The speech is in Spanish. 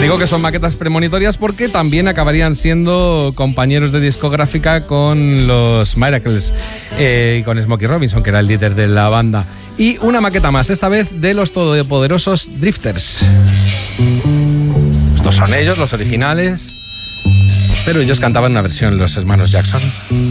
Digo que son maquetas premonitorias porque también acabarían siendo compañeros de discográfica con los Miracles y con Smokey Robinson, que era el líder de la banda. Y una maqueta más, esta vez de los todopoderosos Drifters. Estos son ellos, los originales, pero ellos cantaban una versión, los hermanos Jackson.